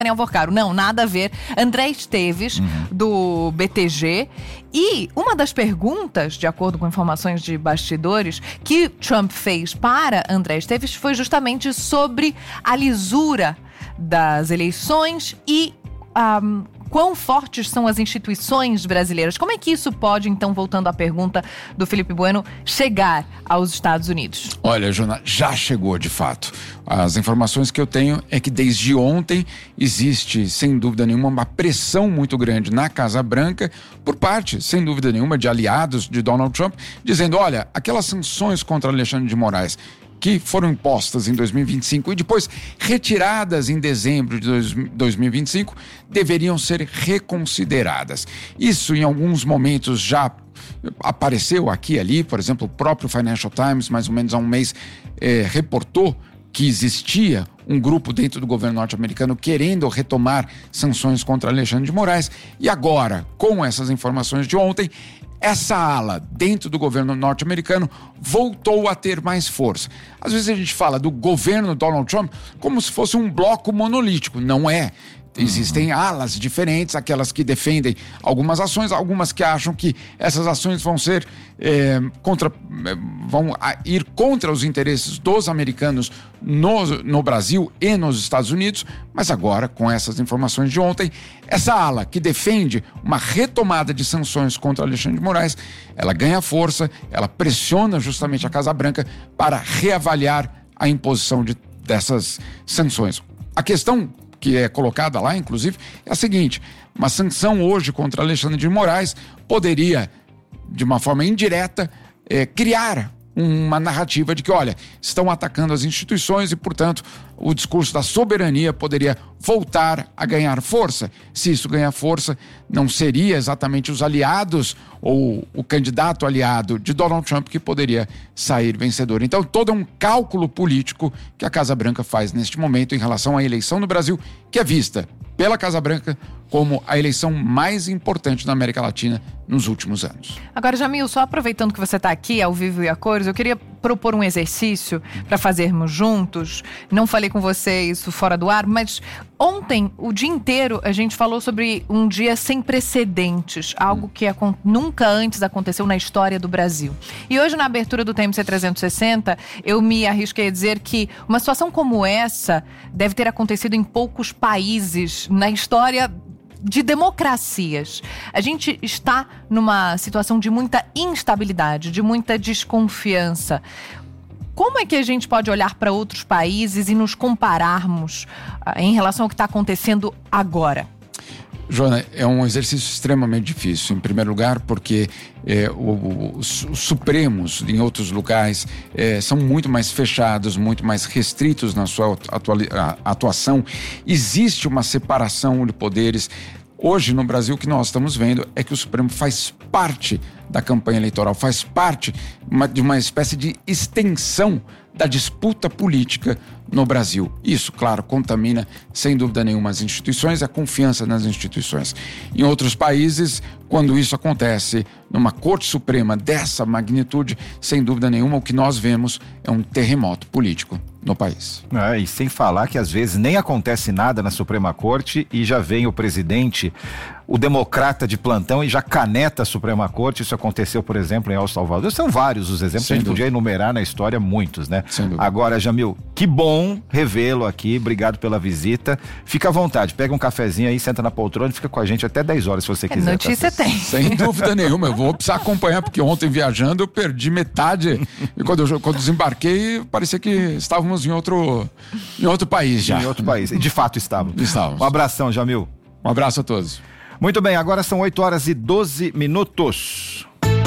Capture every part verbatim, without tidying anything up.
Daniel Vorcaro. Não, nada a ver. André Esteves, uhum. do B T G. E uma das perguntas, de acordo com informações de bastidores, que Trump fez para André Esteves foi justamente sobre a lisura das eleições e um, quão fortes são as instituições brasileiras. Como é que isso pode, então, voltando à pergunta do Felipe Bueno, chegar aos Estados Unidos? Olha, Jona, já chegou de fato. As informações que eu tenho é que desde ontem existe, sem dúvida nenhuma, uma pressão muito grande na Casa Branca, por parte, sem dúvida nenhuma, de aliados de Donald Trump, dizendo, olha, aquelas sanções contra Alexandre de Moraes que foram impostas em dois mil e vinte e cinco e depois retiradas em dezembro de dois mil e vinte e cinco, deveriam ser reconsideradas. Isso, em alguns momentos, já apareceu aqui e ali. Por exemplo, o próprio Financial Times, mais ou menos há um mês, eh, reportou que existia um grupo dentro do governo norte-americano querendo retomar sanções contra Alexandre de Moraes. E agora, com essas informações de ontem, essa ala dentro do governo norte-americano voltou a ter mais força. Às vezes a gente fala do governo Donald Trump como se fosse um bloco monolítico. Não é. Existem alas diferentes, aquelas que defendem algumas ações, algumas que acham que essas ações vão ser é, contra, vão ir contra os interesses dos americanos no, no Brasil e nos Estados Unidos. Mas agora, com essas informações de ontem, essa ala que defende uma retomada de sanções contra Alexandre de Moraes, ela ganha força, ela pressiona justamente a Casa Branca para reavaliar a imposição de, dessas sanções. A questão que é colocada lá, inclusive, é a seguinte: uma sanção hoje contra Alexandre de Moraes poderia, de uma forma indireta, é, criar uma narrativa de que, olha, estão atacando as instituições e, portanto, o discurso da soberania poderia voltar a ganhar força. Se isso ganhar força, não seria exatamente os aliados ou o candidato aliado de Donald Trump que poderia sair vencedor. Então, todo um cálculo político que a Casa Branca faz neste momento em relação à eleição no Brasil, que é vista pela Casa Branca como a eleição mais importante na América Latina nos últimos anos. Agora, Jamil, só aproveitando que você está aqui ao vivo e a cores, eu queria propor um exercício para fazermos juntos. Não falei com você isso fora do ar, mas ontem, o dia inteiro, a gente falou sobre um dia sem precedentes, algo que nunca antes aconteceu na história do Brasil. E hoje, na abertura do T M C trezentos e sessenta, eu me arrisquei a dizer que uma situação como essa deve ter acontecido em poucos países na história de democracias. A gente está numa situação de muita instabilidade, de muita desconfiança. Como é que a gente pode olhar para outros países e nos compararmos uh, em relação ao que está acontecendo agora? Joana, é um exercício extremamente difícil, em primeiro lugar porque é, o, os, os Supremos em outros lugares é, são muito mais fechados, muito mais restritos na sua atua, atuação. Existe uma separação de poderes. Hoje no Brasil o que nós estamos vendo é que o Supremo faz parte da campanha eleitoral, faz parte uma, de uma espécie de extensão da disputa política no Brasil. Isso, claro, contamina sem dúvida nenhuma as instituições e a confiança nas instituições. Em outros países, quando isso acontece numa Corte Suprema dessa magnitude, sem dúvida nenhuma o que nós vemos é um terremoto político no país. É, e sem falar que às vezes nem acontece nada na Suprema Corte e já vem o presidente, o democrata de plantão, e já caneta a Suprema Corte. Isso aconteceu, por exemplo, em El Salvador. São vários os exemplos, sem a gente dúvida. Podia enumerar na história muitos, né? Agora, Jamil, que bom revê-lo aqui, obrigado pela visita. Fica à vontade, pega um cafezinho aí, senta na poltrona e fica com a gente até dez horas, se você quiser. Notícia tá? tem. Sem dúvida nenhuma, eu vou precisar acompanhar, porque ontem viajando eu perdi metade, e quando eu quando desembarquei, parecia que estávamos em outro, em outro país já. Em outro país, e de fato estávamos. Estávamos. Um abração, Jamil. Um abraço a todos. Muito bem, agora são oito horas e doze minutos.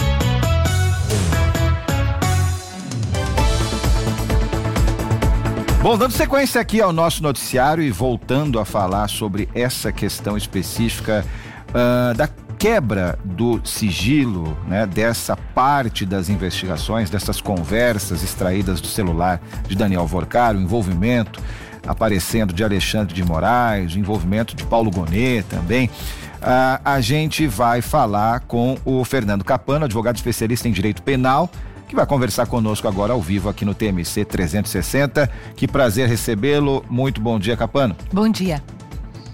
Bom, dando sequência aqui ao nosso noticiário e voltando a falar sobre essa questão específica uh, da quebra do sigilo, né, dessa parte das investigações, dessas conversas extraídas do celular de Daniel Vorcaro, o envolvimento aparecendo de Alexandre de Moraes, o envolvimento de Paulo Gonet também. Uh, a gente vai falar com o Fernando Capano, advogado especialista em direito penal, que vai conversar conosco agora ao vivo aqui no T M C trezentos e sessenta. Que prazer recebê-lo. Muito bom dia, Capano. Bom dia.